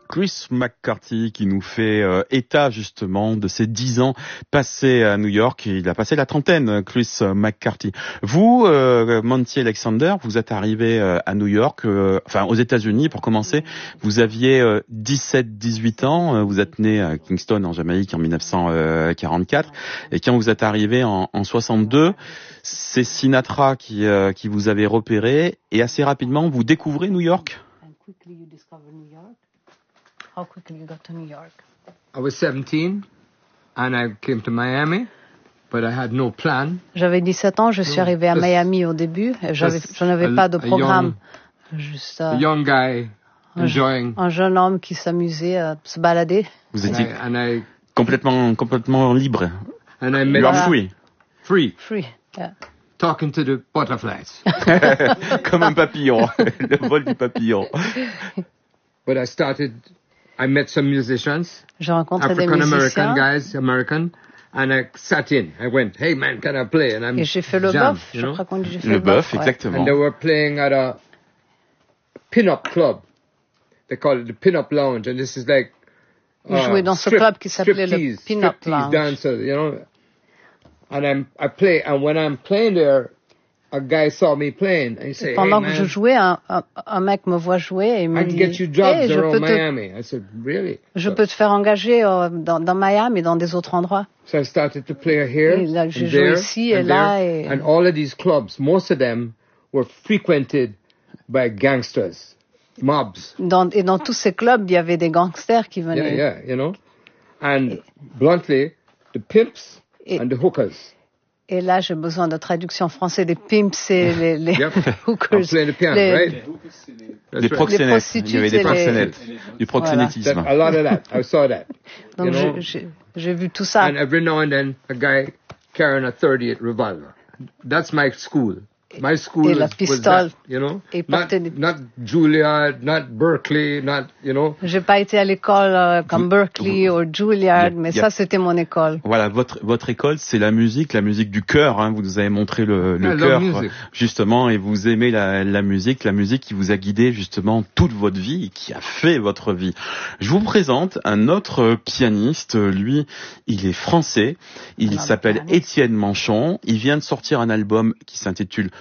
Chris McCarthy qui nous fait état justement de ses 10 ans passés à New York. Il a passé la trentaine, Chris McCarthy. Vous, Monty Alexander, vous êtes arrivé à New York, aux États-Unis pour commencer. Vous aviez 17-18 ans. Vous êtes né à Kingston en Jamaïque en 1944. Et quand vous êtes arrivé en 62, c'est Sinatra qui vous avait repéré. Et assez rapidement, vous découvrez New York. Quickly you discovered New York? How quickly you got to New York? I was 17 and I came to Miami, but I had no plan. J'avais 17 ans, je suis arrivé à Miami au début. Je n'avais pas de programme. Juste young guy enjoying. Un jeune homme qui s'amusait à se balader. Vous étiez complètement libre. And I met free. Free, yeah. Talking to the butterflies. Comme un papillon, le vol du papillon. But I met some musicians. J'ai rencontré des musiciens. African-American guys, American, and I sat in. I went, hey man, can I play? And Et j'ai fait le bœuf, je crois qu'on dit j'ai fait le bœuf, exactement. And they were playing at a pin-up club. They call it the pin-up lounge, and this is like Ils jouaient dans ce club qui s'appelait le Pin-up Lounge. Dancers, you know. And I play, and when I'm playing there, a guy saw me playing, and he said, pendant hey, que je jouais, un mec me voit jouer et il me dit, hey, Miami. I said, really? Je peux te faire engager dans Miami et dans des autres endroits. So I started to play here, et là, j'ai joué ici et là. And all of these clubs, most of them were frequented by gangsters, mobs. Et dans tous ces clubs, il y avait des gangsters qui venaient. Yeah, you know. And bluntly, the pimps and the hookers. Et là, j'ai besoin de traduction française des pimps et les hookers. The piano, right? Les proxénètes. Il y avait des proxénètes. Du proxénétisme. A lot of that. I saw that. Donc, j'ai vu tout ça. And every now and then, a guy carrying a .38 revolver. That's my school. My school was that, you know, not Juilliard, not Berkeley, not, you know. J'ai pas été à l'école comme Berkeley ou Juilliard, mais ça c'était mon école. Voilà, votre école, c'est la musique du cœur. Hein. Vous nous avez montré le cœur justement, et vous aimez la musique qui vous a guidé justement toute votre vie et qui a fait votre vie. Je vous présente un autre pianiste. Lui, il est français. Il s'appelle Étienne Manchon. Il vient de sortir un album qui s'intitule